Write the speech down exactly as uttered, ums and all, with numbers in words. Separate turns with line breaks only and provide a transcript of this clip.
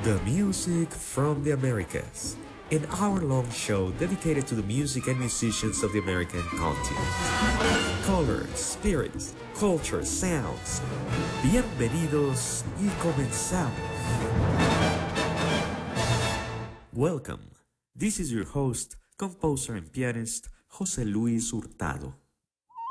The music from the Americas, an hour-long show dedicated to the music and musicians of the American continent. Colors, spirits, culture, sounds. Bienvenidos y comenzamos. Welcome. This is your host, composer and pianist, José Luis Hurtado.